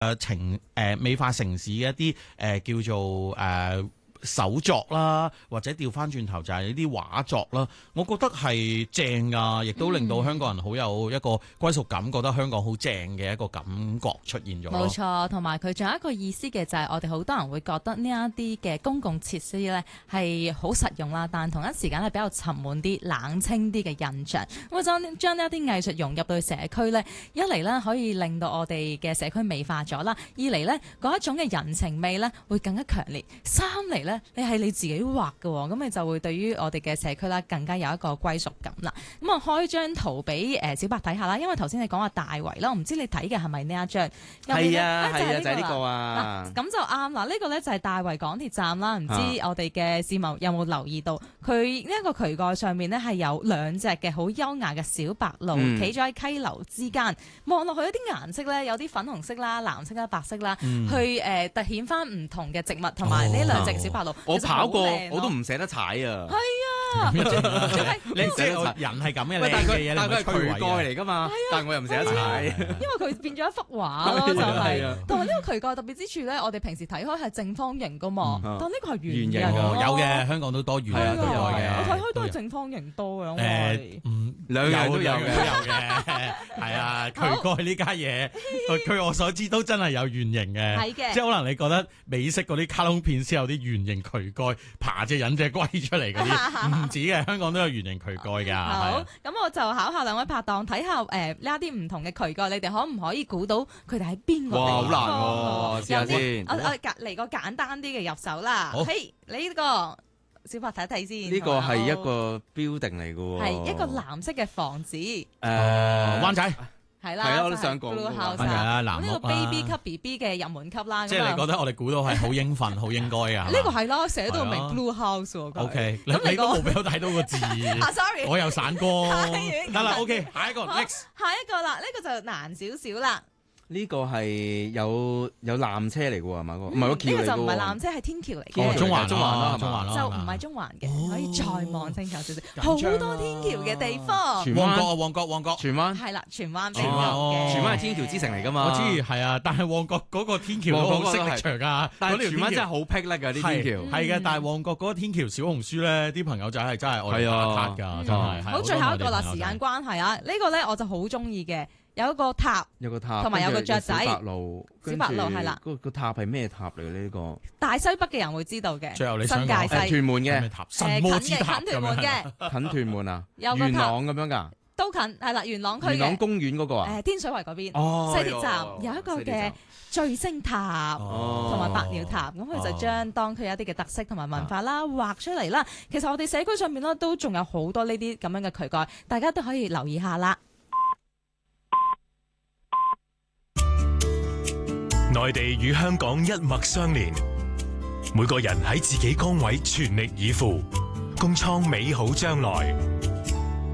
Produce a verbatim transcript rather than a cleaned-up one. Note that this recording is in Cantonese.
誒情誒美化城市嘅一啲誒、呃、叫做誒。呃手作啦，或者調翻轉頭就係呢啲畫作啦，我覺得係正㗎，亦都令到香港人好有一個歸屬感，覺得香港好正嘅一個感覺出現咗。 冇錯，同埋佢仲有一個意思嘅就係我哋好多人會覺得呢一啲嘅公共設施呢係好實用啦，但同一時間係比較沉悶啲、冷清啲嘅印象。咁啊將將呢一啲藝術融入到社區呢，一嚟呢可以令到我哋嘅社區美化咗啦，二嚟呢嗰一種嘅人情味呢會更加強烈，三嚟呢你係你自己畫嘅，咁你就會對於我哋嘅社區啦更加有一個歸屬感啦。咁啊開張圖俾誒小白睇下啦，因為頭先你講話大圍啦，我唔知你睇嘅係咪呢一張？ 係啊係啊，就係呢個啊。 啊。 咁就啱啦，呢個咧就係大圍港鐵站啦。唔知我哋嘅市民有冇留意到，佢呢一個渠蓋上面咧係有兩隻嘅好優雅嘅小白鷺，企咗喺溪流之間，望落去一啲顏色咧，有啲粉紅色啦、藍色啦、白色啦， 嗯、 去誒突顯翻唔同嘅植物同埋呢兩隻小白鷺。 我跑過，我都唔捨得踩啊！ 係啊，仲係你即係人係咁嘅，你但係佢但係佢係渠蓋嚟㗎嘛，但係我又唔捨得踩， 因為佢變咗一幅畫咯，就係。同埋呢個渠蓋特別之處咧，我哋平時睇開係正方形㗎嘛，但呢個係圓形㗎。 有嘅，香港都多圓形渠蓋嘅。 我睇開都係正方形多嘅。 誒，嗯， 兩樣都有嘅， 都有嘅。係啊，渠蓋呢家嘢，據我所知都真係有圓形嘅。 係嘅， 即係可能你覺得美式嗰啲卡通片先有啲圓形渠蓋爬隻忍者龜出嚟嗰啲，唔止嘅，香港都有圓形渠蓋㗎。 好，咁我就考下兩位拍檔，睇下誒呢一啲唔同嘅渠蓋，你哋可唔可以估到佢哋喺邊個地方？ 哇，好難喎！試下先。 我我隔嚟個簡單啲嘅入手啦。嘿，你呢個小白睇睇先。 呢個係一個 building 嚟㗎喎。 係一個藍色嘅房子。誒， 灣仔。 係啦， 係啊，我都想講。 係啊，藍屋呢個 baby 級 B B 嘅入門級啦。 即係你覺得我哋估到係好應份、好應該啊？ 呢個係啦，寫到明 Blue House 喎。 O K，你你都冇俾我睇到個字。 啊，sorry， 我又散光。得啦 ，O K，下一個 next。 下一個啦，呢個就難少少啦。 呢個係有有纜車嚟嘅喎，係嘛？唔係個橋嚟嘅喎。呢個就唔係纜車，係天橋嚟嘅。 哦，中環中環啦， 中環啦，就唔係中環嘅，可以再望清楚少少。好多天橋嘅地方。 荃灣旺角啊，旺角，旺角。 荃灣係啦，荃灣。 荃灣，荃灣係天橋之城嚟㗎嘛？ 我知係啊，但係旺角嗰個天橋都好識力場㗎。 但係荃灣真係好霹靂㗎啲天橋。 係嘅，但係旺角嗰個天橋小紅書咧，啲朋友仔係真係愛打卡㗎，真係。 好，最後一個啦，時間關係啊，呢個咧我就好中意嘅。有一個塔， 有個塔， 同埋有個雀仔。 小白鷺， 小白鷺係啦。 個個塔係咩塔嚟嘅呢個？ 大西北嘅人會知道嘅。 最後你新界西屯門嘅神魔之塔近屯門嘅， 近屯門啊， 有個塔元朗咁樣㗎。 都近係啦，元朗區嘅。 元朗公園嗰個啊？ 誒，天水圍嗰邊。西鐵站有一個嘅聚星塔，同埋百鳥塔，咁佢就將當區一啲嘅特色同埋文化啦畫出嚟啦。其實我哋社區上面咧都仲有好多呢啲咁樣嘅渠蓋，大家都可以留意下啦。 內地與香港一脈相連，每個人喺自己崗位全力以赴，共創美好將來。